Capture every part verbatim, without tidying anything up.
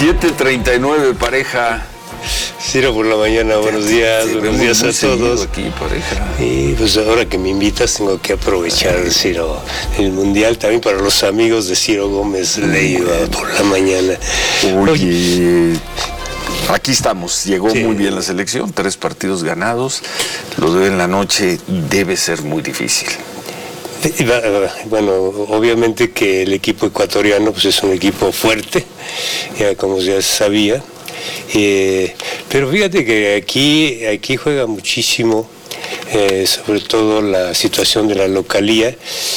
siete treinta y nueve, pareja. Ciro por la mañana, buenos días, sí, buenos días a todos. Aquí, pareja. Y pues ahora que me invitas tengo que aprovechar, Ciro, el mundial también para los amigos de Ciro Gómez Leiva por la mañana. Oye, Oye. Aquí estamos, llegó Sí. muy bien la selección, tres partidos ganados, lo de en la noche debe ser muy difícil. Bueno, obviamente que el equipo ecuatoriano pues es un equipo fuerte, ya como ya se sabía, eh, pero fíjate que aquí, aquí juega muchísimo, eh, sobre todo la situación de la localía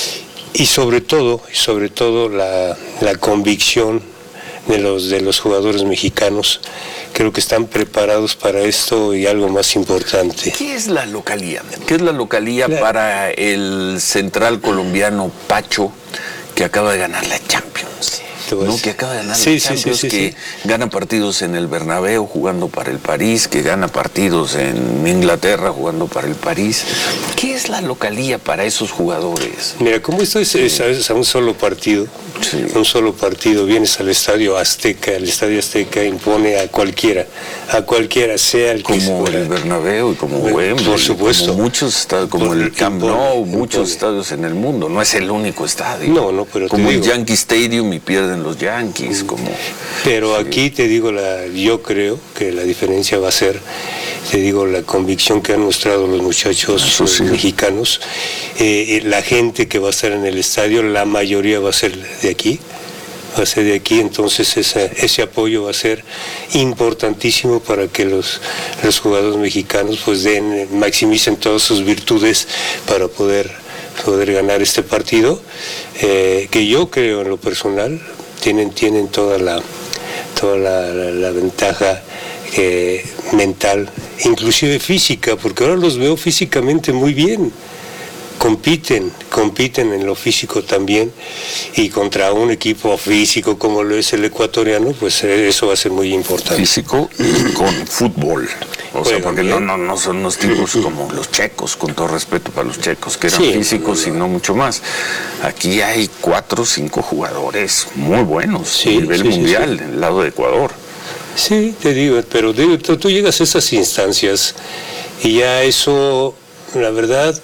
y sobre todo, y sobre todo la, la convicción de los, de los jugadores mexicanos. Creo que están preparados para esto y algo más importante. ¿Qué es la localía? ¿Qué es la localía la... para el central colombiano Pacho, que acaba de ganar la Champions? ¿No? Que acaba de ganar sí, la Champions, sí, sí, sí, que sí. gana partidos en el Bernabéu jugando para el París, que gana partidos en Inglaterra jugando para el París. ¿Qué es la localía para esos jugadores? Mira, como esto es, es, es a un solo partido, sí. un solo partido, vienes al Estadio Azteca, el Estadio Azteca impone a cualquiera, a cualquiera, sea el que Como fuera. el Bernabéu y como Wembley, por supuesto. Como muchos estadios, como Por, el Camp Nou, muchos estadios en el mundo, no es el único estadio. No, no, pero como te el digo, Yankee Stadium y pierden los Yankees, como... Pero sí. aquí te digo, la, yo creo que la diferencia va a ser, te digo, la convicción que han mostrado los muchachos Eso sí. mexicanos, eh, la gente que va a estar en el estadio, la mayoría va a ser de aquí, va a ser de aquí, entonces esa, ese apoyo va a ser importantísimo para que los, los jugadores mexicanos pues den, maximicen todas sus virtudes para poder, poder ganar este partido, eh, que yo creo en lo personal, Tienen, tienen toda la toda la, la, la ventaja eh, mental, inclusive física, porque ahora los veo físicamente muy bien, compiten, compiten en lo físico también, y contra un equipo físico como lo es el ecuatoriano, pues eso va a ser muy importante. Físico y con fútbol. O sea, porque no, no, no son unos tipos como los checos, con todo respeto para los checos, que eran sí, físicos y no mucho más. Aquí hay cuatro o cinco jugadores muy buenos sí, a nivel sí, mundial, sí, sí. en el lado de Ecuador. Sí, te digo, pero te, tú, tú llegas a esas instancias y ya eso, la verdad,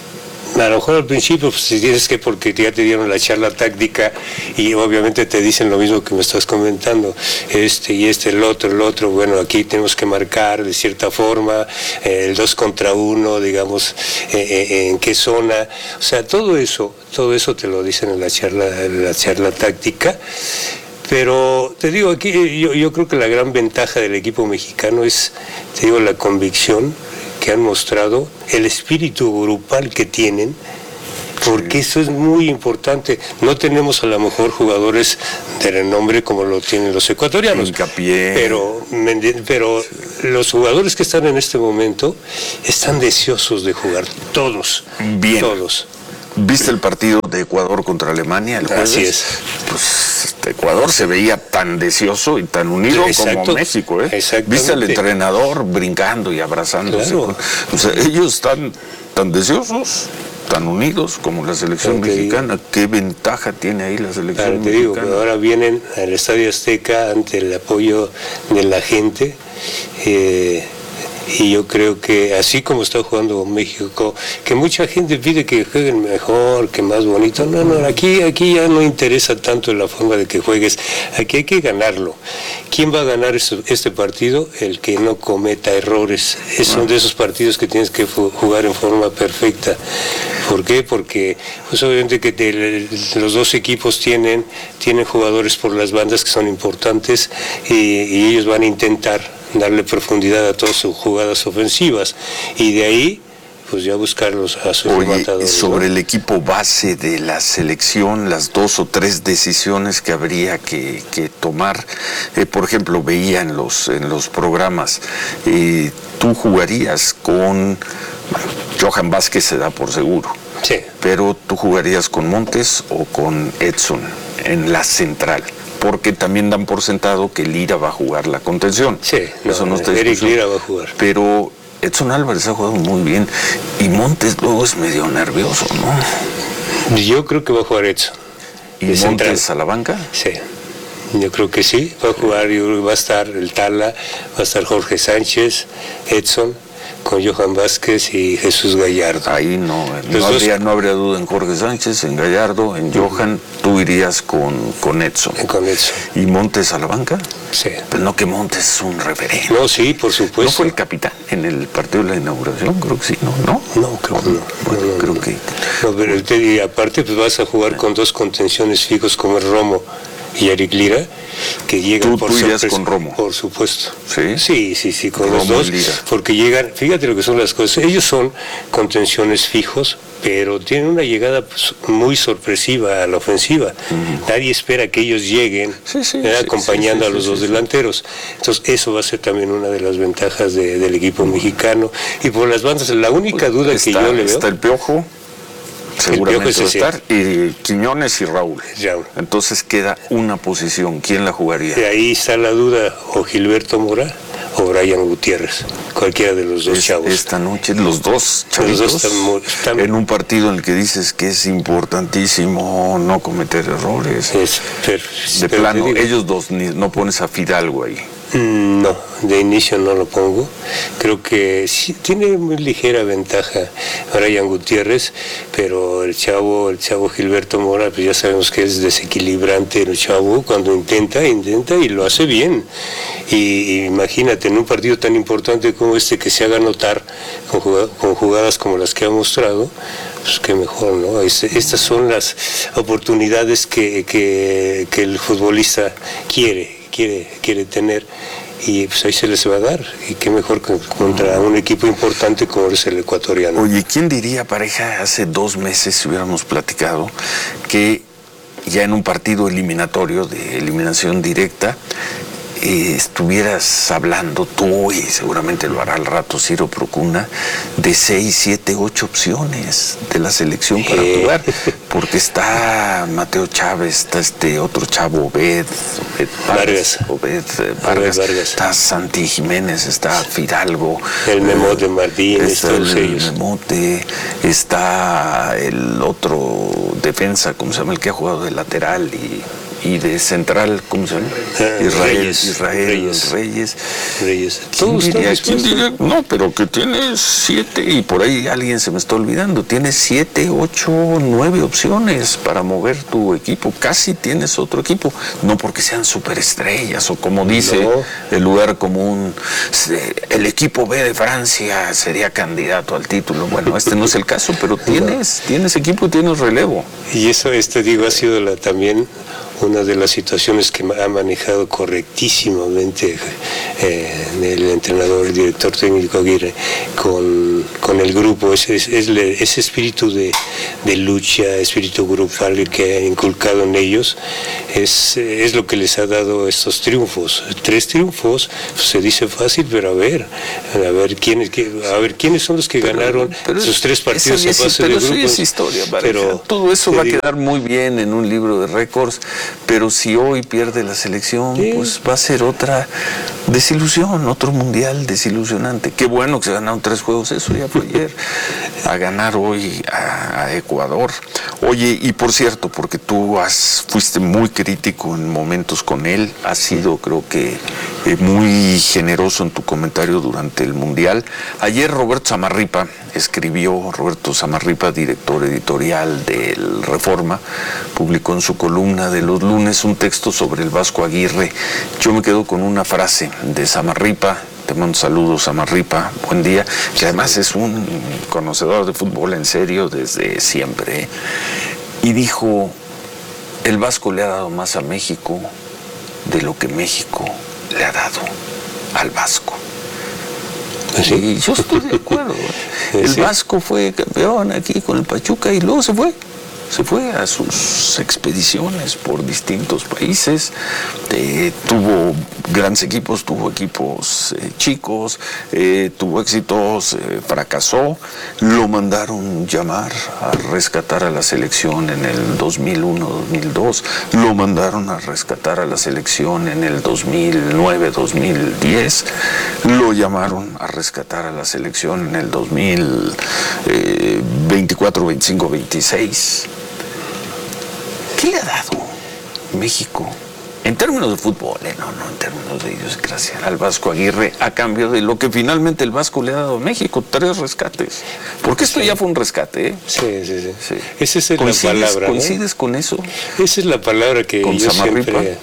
a lo mejor al principio pues tienes que, porque ya te dieron la charla táctica y obviamente te dicen lo mismo que me estás comentando, este y este, el otro, el otro, bueno, aquí tenemos que marcar de cierta forma, eh, el dos contra uno, digamos, eh, eh, en qué zona, o sea, todo eso, todo eso te lo dicen en la charla, en la charla táctica. Pero te digo, aquí yo, yo creo que la gran ventaja del equipo mexicano es, te digo, la convicción que han mostrado, el espíritu grupal que tienen, porque eso es muy importante. No tenemos a lo mejor jugadores de renombre como lo tienen los ecuatorianos, Hincapié. pero, pero sí. los jugadores que están en este momento están deseosos de jugar, todos, Bien. todos. ¿Viste el partido de Ecuador contra Alemania el jueves? Así es. Pues Ecuador se veía tan deseoso y tan unido Exacto. como México, ¿eh? ¿Viste al entrenador brincando y abrazándose? Claro. O sea, ellos están tan deseosos, tan unidos como la selección claro, mexicana. ¿Qué ventaja tiene ahí la selección claro, te mexicana? Digo, ahora vienen al Estadio Azteca ante el apoyo de la gente. Eh, Y yo creo que así como está jugando México, que mucha gente pide que jueguen mejor, que más bonito, no, no, aquí, aquí ya no interesa tanto la forma de que juegues, aquí hay que ganarlo. ¿Quién va a ganar este partido? El que no cometa errores. Es son de esos partidos que tienes que jugar en forma perfecta. ¿Por qué? Porque pues obviamente que te, los dos equipos tienen, tienen jugadores por las bandas que son importantes y, y ellos van a intentar darle profundidad a todas sus jugadas ofensivas y de ahí pues ya buscarlos a sus Oye, rematadores. Sobre ¿no? el equipo base de la selección, las dos o tres decisiones que habría que, que tomar, eh, por ejemplo, veía en los, en los programas, eh, tú jugarías con Johan Vázquez, se da por seguro, sí. pero tú jugarías con Montes o con Edson en la central. Porque también dan por sentado que Lira va a jugar la contención. Sí, no, eso no está Eric Lira va a jugar. Pero Edson Álvarez ha jugado muy bien y Montes luego es medio nervioso, ¿no? Yo creo que va a jugar Edson. ¿Y Montes central a la banca? Sí. Yo creo que sí, va a jugar, yo creo que va a estar el Tala, va a estar Jorge Sánchez, Edson, con Johan Vázquez y Jesús Gallardo. Ahí no, no habría, no habría duda en Jorge Sánchez, en Gallardo, en Johan, uh-huh. Tú irías con, con Edson. Con Edson. ¿Y Montes a la banca? Sí. Pues no, que Montes es un referente. No, sí, por supuesto. ¿No fue el capitán en el partido de la inauguración? Creo que sí, ¿no? ¿No? No, creo que no. Bueno, no, no, creo no. que... No, pero te, y aparte pues vas a jugar con dos contenciones fijos como el Romo y Eric Lira, que llegan ¿Tú, por tú irías sorpresa, con Romo? Por supuesto. ¿Sí? Sí, sí, sí, con Romo los dos, y Lira. porque llegan, fíjate lo que son las cosas, ellos son contenciones fijos, pero tienen una llegada pues, muy sorpresiva a la ofensiva. Uh-huh. Nadie espera que ellos lleguen sí, sí, eh, sí, acompañando sí, sí, a los sí, dos sí, delanteros. Entonces eso va a ser también una de las ventajas de, del equipo uh-huh. mexicano. Y por las bandas, la única duda está, que yo le veo... Está el Piojo. Seguramente va a estar, y Quiñones y Raúl. Raúl. Entonces queda una posición. ¿Quién la jugaría? De ahí está la duda, o Gilberto Mora o Brian Gutiérrez, cualquiera de los dos es, chavos. Esta noche los dos chavitos, los dos están muy, están... en un partido en el que dices que es importantísimo no cometer errores. Es, pero, de pero plano, ellos dos, ni, no pones a Fidalgo ahí. No, de inicio no lo pongo. Creo que sí, tiene muy ligera ventaja Brian Gutiérrez, pero el chavo, el chavo Gilberto Mora, pues ya sabemos que es desequilibrante el chavo cuando intenta, intenta y lo hace bien. Y, y imagínate, en un partido tan importante como este que se haga notar con jugadas, con jugadas como las que ha mostrado, pues qué mejor, ¿no? Este, estas son las oportunidades que, que, que el futbolista quiere. Quiere, quiere tener y pues ahí se les va a dar y qué mejor que contra un equipo importante como es el ecuatoriano. Oye, ¿quién diría, pareja, hace dos meses si hubiéramos platicado que ya en un partido eliminatorio de eliminación directa eh, estuvieras hablando tú, y seguramente lo hará al rato Ciro Procuna, de seis, siete, ocho opciones de la selección para eh. jugar? Porque está Mateo Chávez, está este otro chavo, Obed, Obed Vargas, Obed Vargas, Vargas, está Santi Jiménez, está Fidalgo, el Memote Martínez, está el, el Memote, está el otro defensa, ¿cómo se llama? El que ha jugado de lateral y y de central, ¿cómo se llama? Ah, Israel, Reyes, Israel, Reyes. Reyes. Reyes. ¿Quién diría, ¿quién diría? No, pero que tiene siete, y por ahí alguien se me está olvidando, tienes siete, ocho, nueve opciones para mover tu equipo, casi tienes otro equipo, no porque sean superestrellas o como dice no. el lugar común, el equipo B de Francia sería candidato al título. Bueno, este no es el caso, pero tienes, no. tienes equipo y tienes relevo. Y eso, este digo, ha sido la, también una de las situaciones que ha manejado correctísimamente eh, el entrenador, el director técnico Aguirre con, con el grupo, ese, ese, ese espíritu de, de lucha, espíritu grupal que ha inculcado en ellos, es, es lo que les ha dado estos triunfos. Tres triunfos, pues se dice fácil, pero a ver, a ver quiénes, a ver quiénes son los que pero, ganaron pero sus tres partidos en fase de grupos. Pero es historia, pero todo eso va digo, a quedar muy bien en un libro de récords. Pero si hoy pierde la selección, sí. pues va a ser otra desilusión, otro mundial desilusionante. Qué bueno que se ganaron tres juegos, eso ya fue ayer, a ganar hoy a, a Ecuador. Oye, y por cierto, porque tú has, fuiste muy crítico en momentos con él, has sido, creo que, eh, muy generoso en tu comentario durante el mundial. Ayer Roberto Samarripa escribió, Roberto Samarripa, director editorial del Reforma, publicó en su columna de los lunes un texto sobre el Vasco Aguirre. Yo me quedo con una frase de Samarripa, te mando saludos Samarripa, buen día, que además es un conocedor de fútbol en serio desde siempre, y dijo, el Vasco le ha dado más a México de lo que México le ha dado al Vasco. ¿Sí? Y yo estoy de acuerdo. El ¿Sí? Vasco fue campeón aquí con el Pachuca y luego se fue. Se fue a sus expediciones por distintos países, eh, tuvo grandes equipos, tuvo equipos eh, chicos, eh, tuvo éxitos, eh, fracasó, lo mandaron llamar a rescatar a la selección en el dos mil uno, dos mil dos, lo mandaron a rescatar a la selección en el dos mil nueve, dos mil diez, lo llamaron a rescatar a la selección en el dos mil veinticuatro, veinticinco, veintiséis. ¿Qué le ha dado México En términos de fútbol, eh, no, no en términos de idiosincrasia, al Vasco Aguirre a cambio de lo que finalmente el Vasco le ha dado a México, tres rescates. Porque esto sí. ya fue un rescate, ¿eh? Sí, sí, sí. sí. Esa es la ¿Coincides, palabra. ¿Coincides ¿no? con eso? Esa es la palabra que ¿Con yo Samarripa? siempre...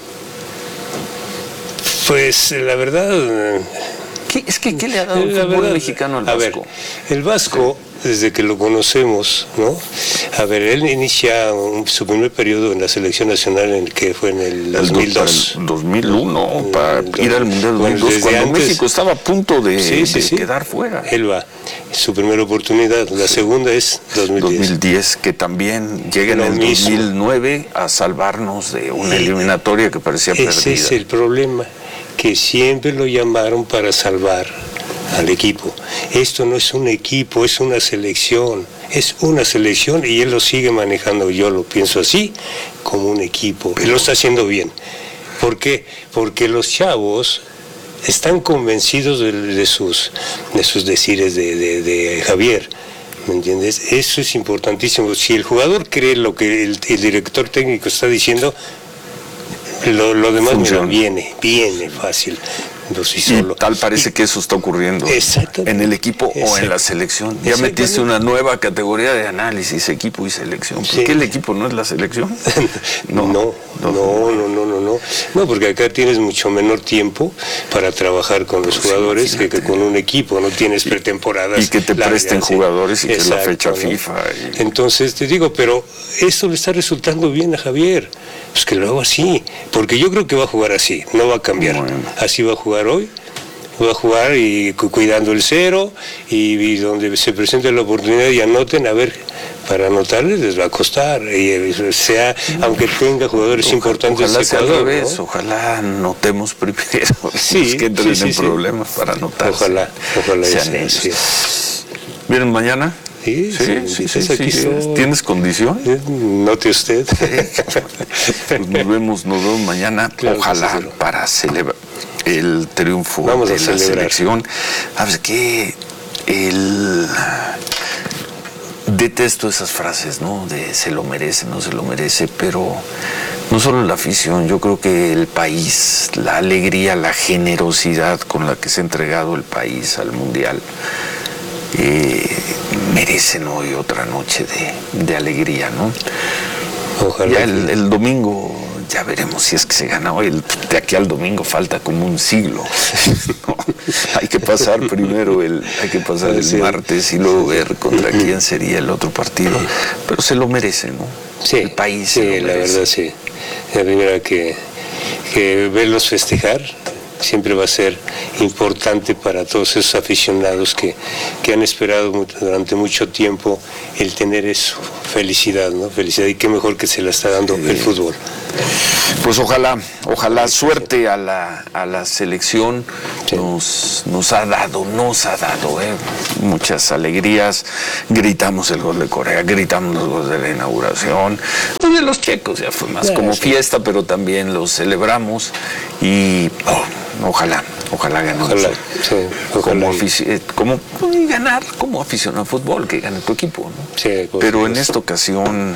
Pues la verdad... ¿Qué, es que, ¿qué le ha dado el la fútbol verdad, mexicano al a Vasco? Ver, el Vasco... Sí. Desde que lo conocemos, ¿no? A ver, él inicia un, su primer periodo en la selección nacional, en el que fue en el dos mil dos. El dos mil uno, para el, ir al Mundial bueno, dos mil dos, cuando antes, México estaba a punto de, sí, sí, de sí. quedar fuera. Él va, su primera oportunidad, la sí. segunda es dos mil diez. dos mil diez, que también llega Lo en el mismo. dos mil nueve a salvarnos de una eliminatoria que parecía Ese perdida. Ese es el problema, que siempre lo llamaron para salvar al equipo. Esto no es un equipo, es una selección, es una selección y él lo sigue manejando, yo lo pienso así, como un equipo. Él lo está haciendo bien. ¿Por qué? Porque los chavos están convencidos de, de, sus, de sus decires de, de, de Javier. ¿Me entiendes? Eso es importantísimo. Si el jugador cree lo que el, el director técnico está diciendo, lo, lo demás mira, viene, viene fácil. Y solo. Tal parece y, que eso está ocurriendo en el equipo o en la selección. Ya metiste una nueva categoría de análisis, equipo y selección. ¿Por sí. qué el equipo no es la selección? No, no, no, no, no, no, no, no. No, porque acá tienes mucho menor tiempo para trabajar con los pues jugadores que, que con un equipo. No tienes pretemporadas. Y que te largas, presten ¿sí? jugadores y que Exacto, es la fecha ¿no? FIFA. Y... Entonces te digo, pero esto le está resultando bien a Javier. Pues que lo haga así, porque yo creo que va a jugar así, no va a cambiar. Bueno. Así va a jugar hoy, va a jugar y cuidando el cero y, y donde se presente la oportunidad y anoten, a ver, para anotarles les va a costar, y sea, aunque tenga jugadores ojalá, importantes. Ojalá sea Ecuador, al revés, ¿no? Ojalá anotemos primero, sí, que entren sí, sí, en sí. problemas para anotar. Ojalá, ojalá sea sí. ¿Vienen mañana? Sí, sí, sí, sí, sí, sí, sí. ¿Tienes condición? Note usted. Pues nos vemos, nos vemos mañana, claro, ojalá sí, para celebrar el triunfo Vamos de a la celebrar. selección. ¿Sabes qué? El... Detesto esas frases, ¿no? De se lo merece, no se lo merece, pero no solo la afición, yo creo que el país, la alegría, la generosidad con la que se ha entregado el país al Mundial, Eh, merecen hoy otra noche de, de alegría, ¿no? Ojalá. Ya el, el domingo, ya veremos si es que se gana hoy. El, de aquí al domingo falta como un siglo. No, hay que pasar primero el, hay que pasar el sí. martes y luego ver contra quién sería el otro partido. Pero se lo merece, ¿no? Sí, el país. Sí, se lo la merece. verdad sí. La primera que, que verlos festejar siempre va a ser importante para todos esos aficionados que, que han esperado durante mucho tiempo el tener eso, felicidad, ¿no? Felicidad, y qué mejor que se la está dando sí. el fútbol. Pues ojalá, ojalá suerte a la, a la selección, sí. nos, nos ha dado, nos ha dado eh, muchas alegrías, gritamos el gol de Corea, gritamos los goles de la inauguración, pues de los checos ya fue más yeah, como sí. fiesta, pero también los celebramos y oh, ojalá, ojalá ganemos. Ojalá, sí, ojalá. Como, afici- como pues, ganar como aficionado al fútbol, que gane tu equipo, ¿no? Sí, pues, pero sí, en esta ocasión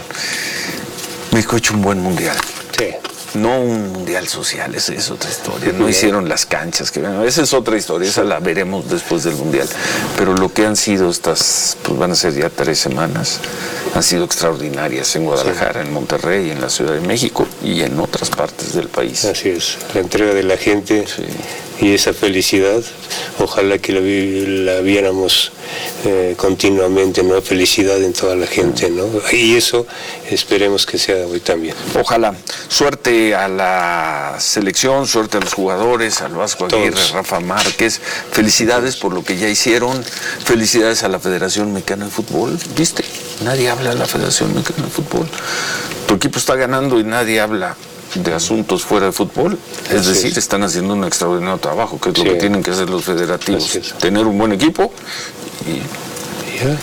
México ha hecho un buen mundial. Sí. No un mundial social, esa es otra historia. No hicieron las canchas, que bueno, esa es otra historia, esa la veremos después del mundial. Pero lo que han sido estas, pues van a ser ya tres semanas, han sido extraordinarias en Guadalajara, sí. en Monterrey, en la Ciudad de México y en otras partes del país. Así es, la entrega de la gente sí. y esa felicidad, ojalá que la, la viéramos eh, continuamente, ¿no? Felicidad en toda la gente, ¿no? Y eso esperemos que sea hoy también. Ojalá. Suerte a la selección, suerte a los jugadores, al Vasco Aguirre, Todos. Rafa Márquez. Felicidades Todos. por lo que ya hicieron. Felicidades a la Federación Mexicana de Fútbol. ¿Viste? Nadie habla de la Federación Mexicana de Fútbol. Tu equipo está ganando y nadie habla de asuntos fuera de fútbol. Es Así decir, es. están haciendo un extraordinario trabajo, que es sí. lo que tienen que hacer los federativos. Tener un buen equipo y... Yeah.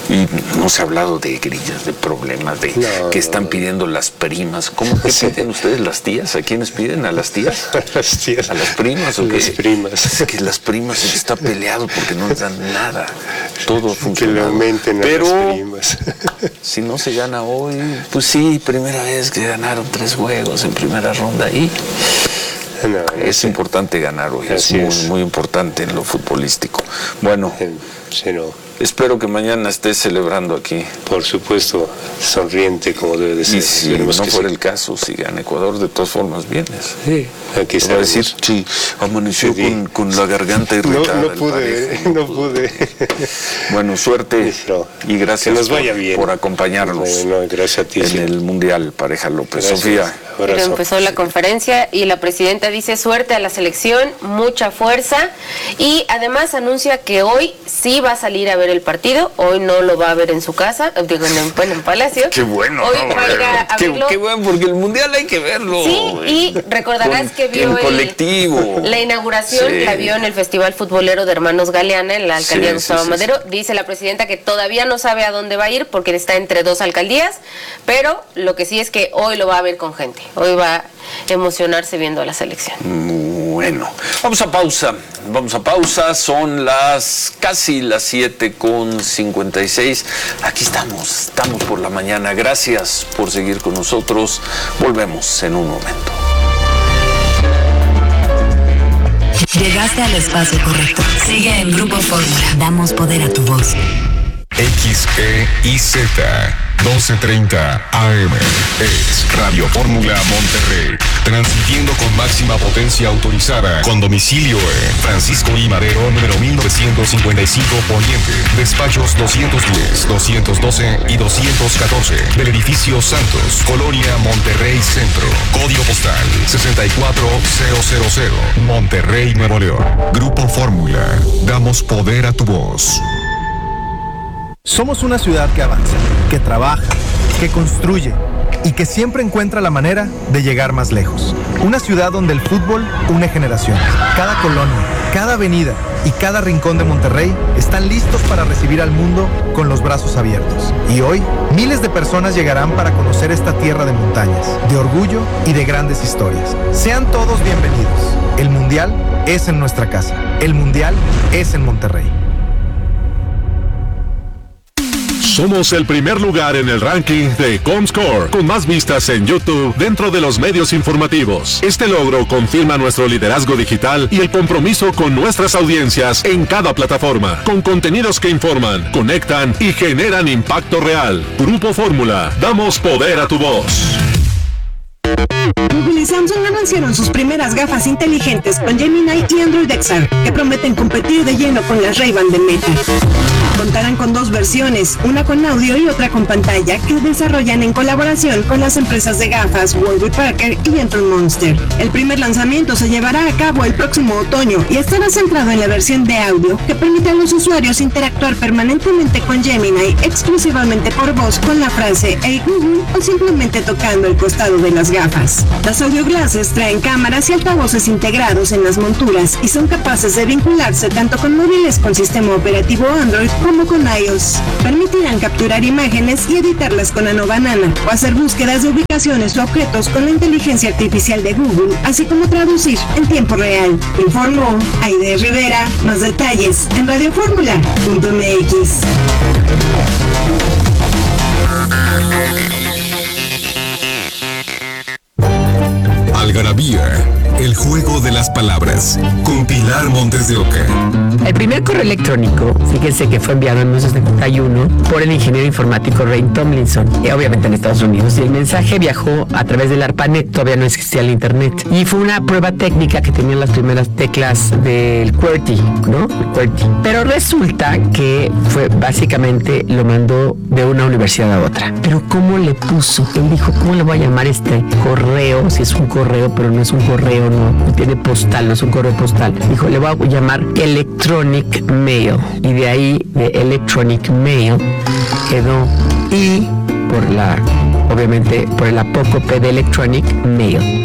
Y no se ha hablado de grillas, de problemas, de no, que están no. pidiendo las primas. ¿Cómo que piden ustedes las tías? ¿A quiénes piden? ¿A las tías? A las tías. ¿A las primas o qué? Las primas. Es que las primas se está peleado porque no les dan nada. Todo funciona. Que le aumenten a Pero las primas. si no se gana hoy, pues sí, primera vez que ganaron tres juegos en primera ronda y No, no es sé. importante ganar hoy. Así es muy, es. muy importante en lo futbolístico. Bueno, Sí, no. espero que mañana estés celebrando aquí. Por supuesto, sonriente como debe de ser. Y si Esperemos no que fuera sí. el caso, si gana Ecuador, de todas formas vienes. Sí, aquí Te voy a estamos. decir, sí, amaneció Sí. con, con la garganta No, irritada. no el pude, parejo. no pude. Bueno, suerte No. y gracias Que nos vaya por, bien. por acompañarnos Bueno, gracias a ti. en sí. el Mundial, Pareja López. Gracias. Sofía. Pero Abrazo. empezó la conferencia y la presidenta dice suerte a la selección, mucha fuerza y además anuncia que hoy sí va a salir a ver el partido, hoy no lo va a ver en su casa, digo en, en, bueno, en Palacio. Qué bueno. Hoy ¿no? va a ir a, a qué, verlo. qué bueno, porque el Mundial hay que verlo. Sí, y recordarás Con- que vio en el- colectivo. la inauguración, Sí. la vio en el Festival Futbolero de Hermanos Galeana, en la alcaldía Sí, Gustavo sí, sí, Madero. Dice la presidenta que todavía no sabe a dónde va a ir porque está entre dos alcaldías, pero lo que sí es que hoy lo va a ver con gente, hoy va a emocionarse viendo a la selección. Bueno, vamos a pausa, vamos a pausa, son las casi las siete con cincuenta y seis, aquí estamos, estamos por la mañana, gracias por seguir con nosotros, volvemos en un momento. Llegaste al espacio correcto. Sigue en Grupo Fórmula. Damos poder a tu voz. X E I Z doce treinta A M es Radio Fórmula Monterrey, transmitiendo con máxima potencia autorizada, con domicilio en Francisco I. Madero, número mil novecientos cincuenta y cinco Poniente, despachos doscientos diez, doscientos doce y doscientos catorce, del edificio Santos, Colonia Monterrey Centro, código postal sesenta y cuatro mil, Monterrey, Nuevo León. Grupo Fórmula, damos poder a tu voz. Somos una ciudad que avanza, que trabaja, que construye y que siempre encuentra la manera de llegar más lejos. Una ciudad donde el fútbol une generaciones. Cada colonia, cada avenida y cada rincón de Monterrey están listos para recibir al mundo con los brazos abiertos. Y hoy, miles de personas llegarán para conocer esta tierra de montañas, de orgullo y de grandes historias. Sean todos bienvenidos. El Mundial es en nuestra casa. El Mundial es en Monterrey. Somos el primer lugar en el ranking de Comscore, con más vistas en YouTube dentro de los medios informativos. Este logro confirma nuestro liderazgo digital y el compromiso con nuestras audiencias en cada plataforma, con contenidos que informan, conectan y generan impacto real. Grupo Fórmula, damos poder a tu voz. Google y Samsung anunciaron sus primeras gafas inteligentes con Gemini y Android X R, que prometen competir de lleno con las Ray-Ban de Meta. Contarán con dos versiones, una con audio y otra con pantalla, que desarrollan en colaboración con las empresas de gafas Warby Parker y Entron Monster. El primer lanzamiento se llevará a cabo el próximo otoño y estará centrado en la versión de audio, que permite a los usuarios interactuar permanentemente con Gemini exclusivamente por voz con la frase "Hey Google" o simplemente tocando el costado de las gafas. Las audio glasses traen cámaras y altavoces integrados en las monturas y son capaces de vincularse tanto con móviles con sistema operativo Android como con iOS. Permitirán capturar imágenes y editarlas con Nano Banana o hacer búsquedas de ubicaciones o objetos con la inteligencia artificial de Google, así como traducir en tiempo real. Informó Aide Rivera. Más detalles en radioformula punto m x. Algarabía, el juego de las palabras, con Pilar Montes de Oca. El primer correo electrónico, fíjense que fue enviado en mil novecientos setenta y uno por el ingeniero informático Ray Tomlinson, y obviamente en Estados Unidos, y el mensaje viajó a través del ARPANET, todavía no existía el internet, y fue una prueba técnica que tenían las primeras teclas del QWERTY, ¿no? El QWERTY. Pero resulta que fue básicamente lo mandó de una universidad a otra. Pero ¿cómo le puso? Él dijo, ¿cómo le voy a llamar este correo? Si es un correo, pero no es un correo, no, no tiene postal, no es un correo postal. Dijo, le voy a llamar Electronic Mail. Y de ahí, de Electronic Mail, quedó I por la, obviamente, por el apócope de Electronic Mail.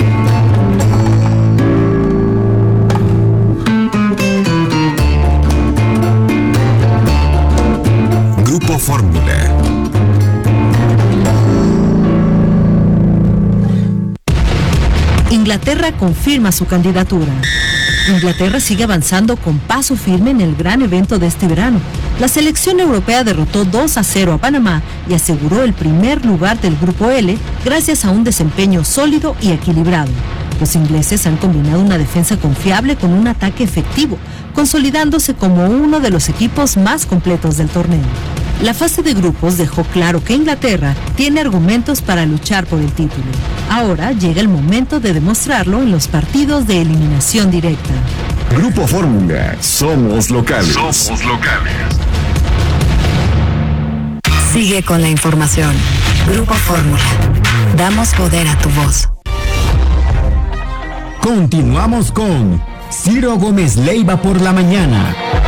Grupo Fórmula. Inglaterra confirma su candidatura. Inglaterra sigue avanzando con paso firme en el gran evento de este verano. La selección europea derrotó dos a cero a Panamá y aseguró el primer lugar del Grupo L gracias a un desempeño sólido y equilibrado. Los ingleses han combinado una defensa confiable con un ataque efectivo, consolidándose como uno de los equipos más completos del torneo. La fase de grupos dejó claro que Inglaterra tiene argumentos para luchar por el título. Ahora llega el momento de demostrarlo en los partidos de eliminación directa. Grupo Fórmula, somos locales. Somos locales. Sigue con la información. Grupo Fórmula. Damos poder a tu voz. Continuamos con Ciro Gómez Leiva por la mañana.